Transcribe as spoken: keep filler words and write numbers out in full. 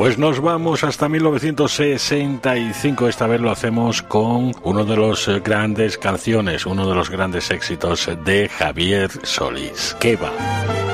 Pues nos vamos hasta mil novecientos sesenta y cinco. Esta vez lo hacemos con uno de los grandes canciones, uno de los grandes éxitos de Javier Solís. ¿Qué va?